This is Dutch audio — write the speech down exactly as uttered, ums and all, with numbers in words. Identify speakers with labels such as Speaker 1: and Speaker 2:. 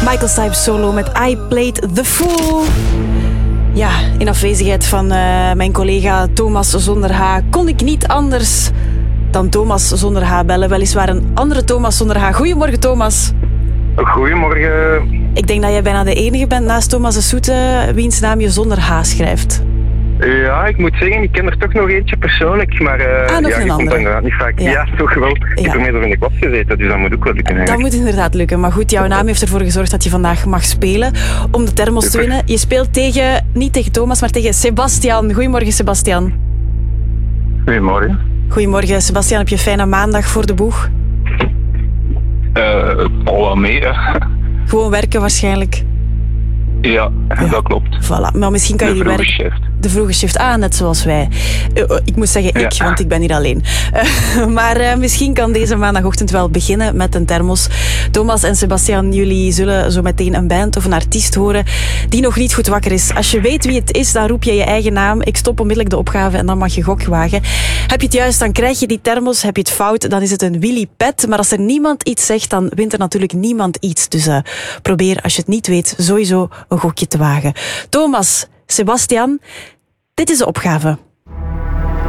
Speaker 1: Michael Stipe solo met I Played the Fool. Ja, in afwezigheid van uh, mijn collega Thomas zonder H kon ik niet anders dan Thomas zonder H bellen. Weliswaar een andere Thomas zonder H. Goedemorgen, Thomas.
Speaker 2: Goedemorgen.
Speaker 1: Ik denk dat jij bijna de enige bent naast Thomas de Soete wiens naam je zonder H schrijft.
Speaker 2: Ja, ik moet zeggen, ik ken er toch nog eentje persoonlijk, maar uh,
Speaker 1: ah, nog
Speaker 2: ja,
Speaker 1: een
Speaker 2: je komt
Speaker 1: andere.
Speaker 2: inderdaad niet vaak.
Speaker 1: Ja,
Speaker 2: ja toch wel. Ja. Ik heb ermee in de klas gezeten, dus dat moet ook wel lukken.
Speaker 1: Dat
Speaker 2: eigenlijk.
Speaker 1: moet inderdaad lukken, maar goed, jouw naam heeft ervoor gezorgd dat je vandaag mag spelen om de thermos te
Speaker 2: Super.
Speaker 1: winnen. Je speelt tegen, niet tegen Thomas, maar tegen Sebastian. Goedemorgen, Sebastian.
Speaker 2: Goedemorgen.
Speaker 1: Goedemorgen, Sebastian. Heb je een fijne maandag voor de boeg?
Speaker 2: Uh, al wel mee, ja.
Speaker 1: Gewoon werken waarschijnlijk.
Speaker 2: Ja, ja, dat klopt.
Speaker 1: Voilà, maar misschien kan
Speaker 2: De
Speaker 1: je die
Speaker 2: vroege
Speaker 1: werk...
Speaker 2: shift.
Speaker 1: De vroege shift, ah, net zoals wij. Uh, uh, ik moet zeggen ik,
Speaker 2: Ja.
Speaker 1: want ik ben hier alleen. Uh, maar uh, misschien kan deze maandagochtend wel beginnen met een thermos. Thomas en Sebastian, jullie zullen zo meteen een band of een artiest horen die nog niet goed wakker is. Als je weet wie het is, dan roep je je eigen naam. Ik stop onmiddellijk de opgave en dan mag je gok wagen. Heb je het juist, dan krijg je die thermos. Heb je het fout, dan is het een Willy Pet. Maar als er niemand iets zegt, dan wint er natuurlijk niemand iets. Dus uh, probeer, als je het niet weet, sowieso een gokje te wagen. Thomas, Sebastian, dit is de opgave.